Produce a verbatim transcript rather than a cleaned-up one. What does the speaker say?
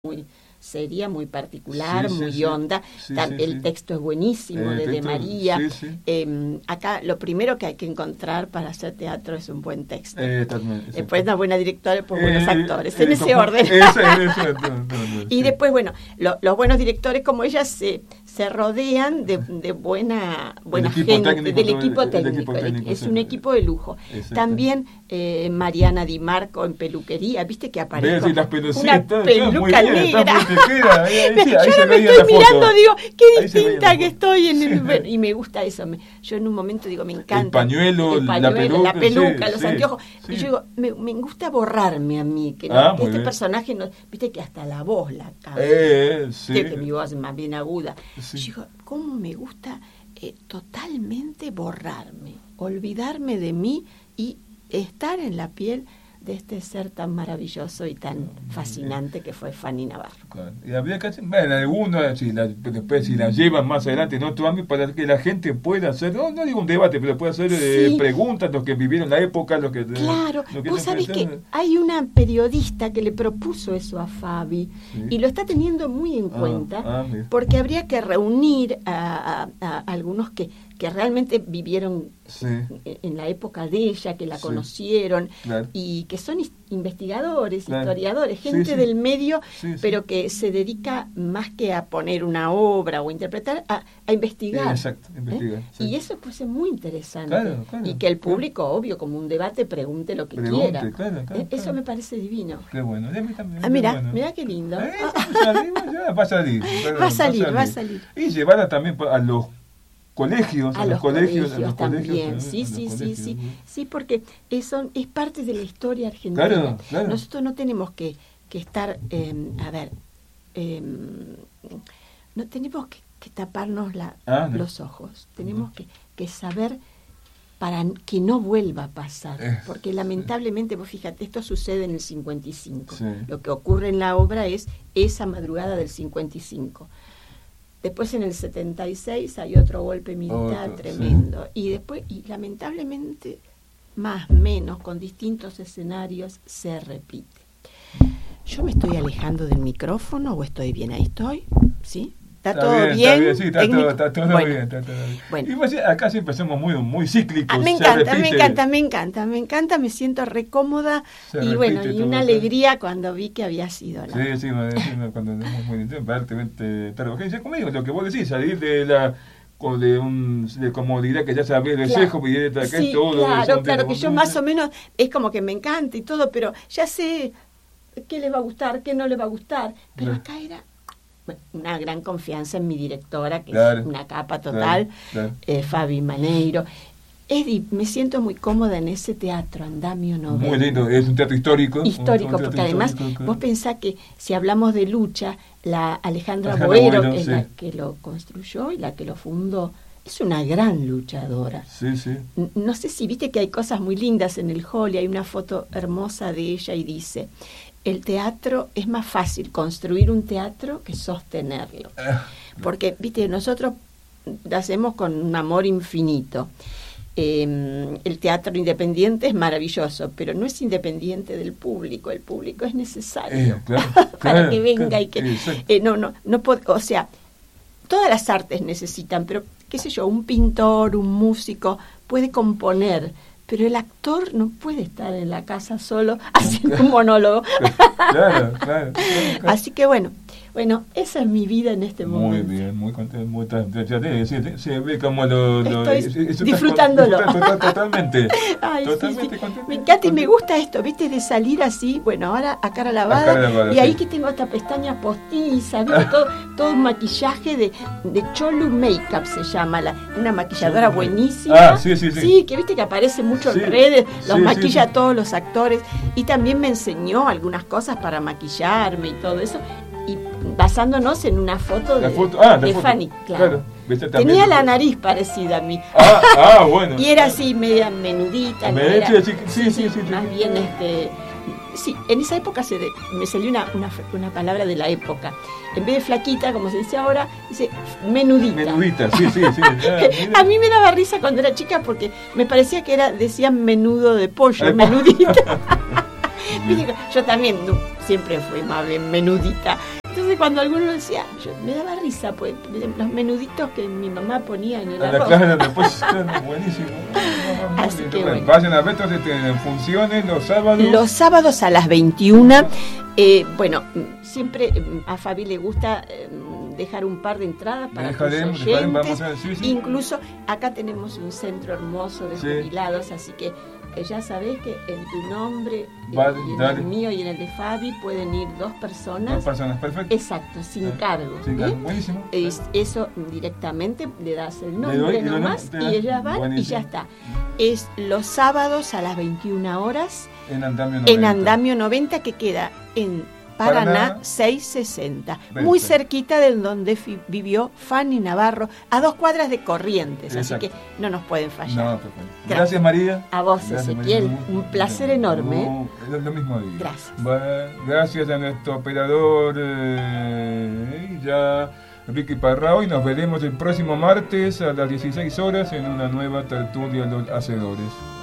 muy seria, muy particular, sí, muy sí, honda. Sí, Tam- sí, el sí. texto es buenísimo, El de, de texto, María. sí, sí. Eh, acá lo primero que hay que encontrar para hacer teatro es un buen texto. Eh, también, Después una buena directora y después eh, buenos actores, eh, en ese como, orden. Ese, ese, no, no, no, y sí. después, bueno, lo, los buenos directores como ella se, se rodean de, de buena, buena equipo gente, técnico, del todo, equipo el técnico. equipo técnico, es sí. un equipo de lujo. También eh, Mariana Di Marco en peluquería, viste que aparece Sí, las una peluca negra. Ahí, ahí, sí, ahí yo se no me veía estoy la mirando, foto. digo, qué Ahí se veía distinta la que foto. estoy en el, Sí. bueno, y me gusta eso. Me, yo en un momento digo, me encanta. El pañuelo, el pañuelo la peluca, la peluca sí, los sí, anteojos. sí. Y yo digo, me, me gusta borrarme a mí, que, no, Ah, que muy este bien. personaje, no, viste que hasta la voz la cambia. Eh, sí. Viste que mi voz es más bien aguda. Sí. Yo digo, ¿cómo me gusta eh, totalmente borrarme, olvidarme de mí y estar en la piel de este ser tan maravilloso y tan fascinante que fue Fanny Navarro? Claro. Y habría que hacer, bueno, algunos, si la, después si la llevan más adelante en otro ámbito para que la gente pueda hacer, no, no digo un debate, pero pueda hacer eh, Sí. preguntas, los que vivieron la época, los que... Claro, los que vos se sabés que enfrentaron. hay una periodista que le propuso eso a Fabi Sí. y lo está teniendo muy en Ah, cuenta ah, mira. porque habría que reunir a, a- a algunos que, que realmente vivieron Sí. en la época de ella, que la Sí. conocieron Claro. y que son his- investigadores, Claro. historiadores, Sí, gente sí. del medio, Sí, sí. pero que se dedica más que a poner una obra o interpretar, a, a investigar. Eh, exacto, investigar, ¿Eh? sí. Y eso pues es muy interesante. Claro, claro, y que el claro. público, obvio, como un debate, pregunte lo que Pregunte, quiera. claro, claro, Eh, Eso claro. me parece divino. Qué bueno. A mí también, Ah, qué mira, bueno. mira qué lindo. Eh, salir, ya, va a salir. Va a salir, va a salir. Y llevarla también a los colegios, A, a, los colegios, colegios, a los también, colegios, sí, a los sí, sí, colegios, sí, ¿no? sí, porque eso es parte de la historia argentina. Claro, claro. Nosotros no tenemos que, que estar, eh, a ver, eh, no tenemos que, que taparnos la, Ah, no. los ojos, tenemos No. que, que saber para que no vuelva a pasar, Eh, porque lamentablemente, vos fíjate, esto sucede en el cincuenta y cinco, Sí. lo que ocurre en la obra es esa madrugada del cincuenta y cinco. Después en el setenta y seis hay otro golpe militar Otro, tremendo. Y después, y lamentablemente, más o menos, con distintos escenarios, se repite. ¿Yo me estoy alejando del micrófono o estoy bien? Ahí estoy, ¿sí? ¿Está, Está todo bien, bien? está bien, sí, está Técnico. todo, está todo Bueno, bien, está todo bien. bueno. Y pues, acá siempre somos muy, muy cíclicos. Ah, me se encanta, me repite. encanta, me encanta, me encanta, me siento recómoda Se y repite bueno, y todo, una ¿no? alegría cuando vi que había sido la... Sí, sí, me- sí, me- cuando es muy interesante trabajar conmigo, lo que vos decís, salir de la co- de un de comodidad que ya sabés del Claro. cejo y de acá Sí, todo. claro, son claro, de- que yo más o menos es como que me encanta y todo, pero ya sé qué les va a gustar, qué no les va a gustar, pero Claro. acá era bueno, una gran confianza en mi directora, que Claro. es una capa total, Claro, claro. eh, Fabi Maneiro. Es di- me siento muy cómoda en ese teatro, Andamio Novel. Muy lindo, es un teatro histórico. Histórico, un teatro porque además histórico, que- vos pensás que si hablamos de lucha, la Alejandra, Alejandra Boero, Boero, que es sí. la que lo construyó y la que lo fundó, es una gran luchadora. Sí, sí. N- No sé si viste que hay cosas muy lindas en el hall y hay una foto hermosa de ella y dice, el teatro es más fácil construir un teatro que sostenerlo. Ah, Porque, viste, nosotros lo hacemos con un amor infinito. Eh, el teatro independiente es maravilloso, pero no es independiente del público. El público es necesario Eh, claro, para claro, que venga claro, y que... exacto. eh, no, no, no pod- o sea, todas las artes necesitan, pero qué sé yo, un pintor, un músico puede componer, pero el actor no puede estar en la casa solo haciendo un monólogo. Claro, claro, claro, claro. Así que bueno, bueno, esa es mi vida en este Muy momento. bien, muy contento, muy tan- ya te- se, se ve como lo, lo Estoy eso- eso estás disfrutándolo. con- total- totalmente, Ay, sí, totalmente sí. contento. Me encanta y me gusta esto, viste, de salir así, bueno, ahora a cara lavada, A cara lavada, y ahí sí. que tengo esta pestaña postiza, viste, todo, todo un maquillaje de, de Cholu Makeup se llama, la, una maquilladora Cholu. buenísima. Ah, sí, sí, sí. que viste que aparece mucho Sí, en redes, los sí, maquilla sí, sí. a todos los actores, y también me enseñó algunas cosas para maquillarme y todo eso, y basándonos en una foto de, La foto, ah, la de foto. Fanny, claro. Claro, viste, también- Tenía la nariz parecida a mí. Ah, ah, bueno. Y era así, media menudita. Me no era- sí, sí, sí, sí, sí. Más bien, este... Sí, en esa época se de- me salió una, una, una palabra de la época. En vez de flaquita, como se dice ahora, dice menudita. Menudita, sí, sí, sí. Ah, mira. A mí me daba risa cuando era chica porque me parecía que era decían menudo de pollo, Ay, menudita. Viste que yo también, no, siempre fui más bien menudita. Entonces cuando alguno decía, yo me daba risa, pues los menuditos que mi mamá ponía en el arroz. Claro, después, buenísimo. Así que bueno. Vayan a ver, entonces tienen funciones los sábados. Los sábados a las veintiuna. Eh, bueno, siempre a Fabi le gusta eh, dejar un par de entradas para dejaremos, los oyentes. Dejaremos, vamos a ver, sí, sí. Incluso acá tenemos un centro hermoso de sí. jubilados, así que eh, ya sabés que en tu nombre vale, y en dale. el mío y en el de Fabi pueden ir dos personas. Dos personas, perfecto. Exacto, sin eh, cargo. Sin ¿eh? cargo, buenísimo. Es, eso directamente le das el nombre doy, nomás y, y ellas van buenísimo. Y ya está. Es los sábados a las veintiuna horas en Andamio noventa. En Andamio noventa, que queda en Paraná, Paraná seiscientos sesenta, perfecto. Muy cerquita de donde fi- vivió Fanny Navarro, a dos cuadras de Corrientes, exacto. Así que no nos pueden fallar. No, perfecto. Gracias, Gracias María. A vos, Gracias, Ezequiel, María. un placer no, enorme. No, es lo mismo digo. Gracias. Bueno, gracias a nuestro operador eh, ya Ricky Parrao, y nos veremos el próximo martes a las dieciséis horas en una nueva tertulia de los hacedores.